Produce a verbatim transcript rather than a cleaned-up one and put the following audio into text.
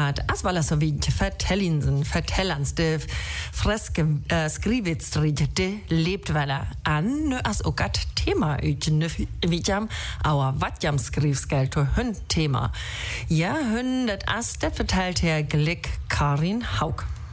at as wel så vid vertellinsen, vertellans, de freske uh, skrivetstrid, de lebt welle an, nu as okat Thema ut nu vidjam, aber watjam skrivskel to hun Thema. Ja, hun dat as, dat vertelt her Glick Karin Haug.